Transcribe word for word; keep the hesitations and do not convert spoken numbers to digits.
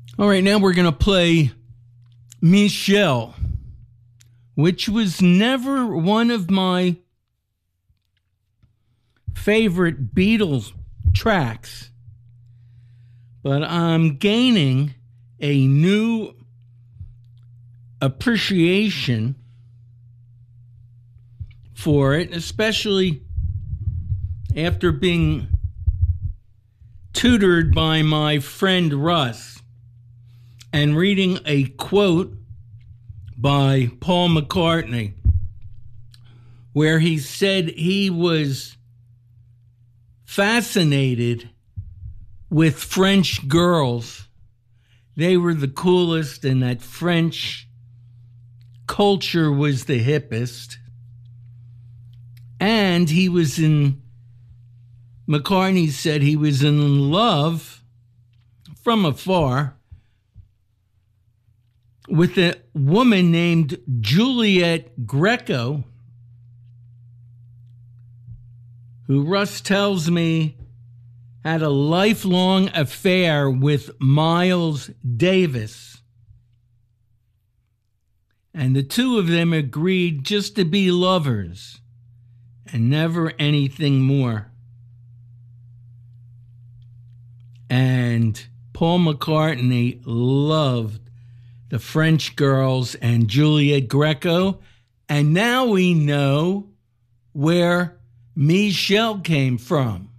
All right, now we're going to play Michelle, which was never one of my favorite Beatles tracks, but I'm gaining a new appreciation for it, especially after being tutored by my friend Russ and reading a quote by Paul McCartney where he said he was fascinated with French girls. They were the coolest, and that French culture was the hippest. And he was in, McCartney said he was in love from afar with a woman named Juliet Greco, who Russ tells me had a lifelong affair with Miles Davis. And the two of them agreed just to be lovers and never anything more. And Paul McCartney loved the French girls and Juliet Greco. And now we know where Michelle came from.